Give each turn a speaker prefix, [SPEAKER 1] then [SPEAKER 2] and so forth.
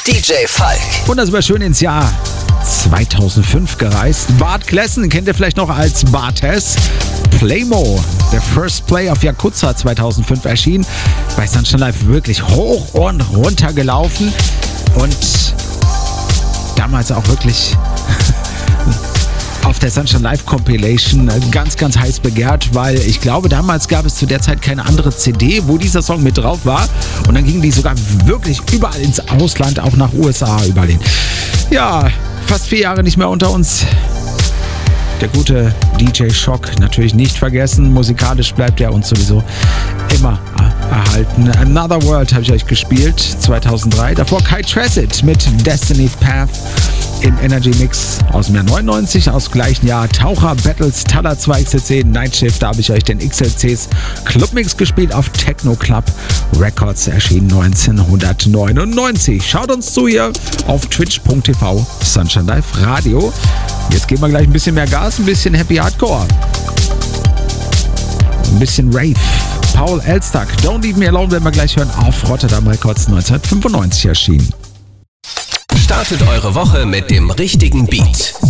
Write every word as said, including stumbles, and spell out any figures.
[SPEAKER 1] D J Falk.
[SPEAKER 2] Und das war schön ins Jahr zweitausendfünf gereist. Bart Klessen kennt ihr vielleicht noch als Bartez. Playmo, der First Play auf Yakuza zweitausendfünf erschienen. Bei Sunshine Live wirklich hoch und runter gelaufen. Und damals auch wirklich auf der Sunshine Live Compilation ganz, ganz heiß begehrt, weil ich glaube, damals gab es zu der Zeit keine andere C D, wo dieser Song mit drauf war. Und dann ging die sogar wirklich überall ins Ausland, auch nach U S A, überall hin. Ja, fast vier Jahre nicht mehr unter uns. Der gute D J Shock natürlich nicht vergessen. Musikalisch bleibt er uns sowieso immer erhalten. Another World habe ich euch gespielt, zweitausenddrei. Davor Kai Tracid mit Destiny Path im Energy Mix aus dem Jahr neunundneunzig. Aus dem gleichen Jahr Taucher Battles Thaler zwei X L C Night Shift. Da habe ich euch den X L Cs Clubmix gespielt auf Techno Club Records, erschienen neunzehnhundertneunundneunzig. Schaut uns zu hier auf twitch punkt t v Sunshine Live Radio. Jetzt geben wir gleich ein bisschen mehr Gas, ein bisschen Happy Hardcore. Ein bisschen Rave. Paul Elstak, Don't Leave Me Alone, werden wir gleich hören, auf Rotterdam Records neunzehnhundertfünfundneunzig erschienen.
[SPEAKER 1] Startet eure Woche mit dem richtigen Beat.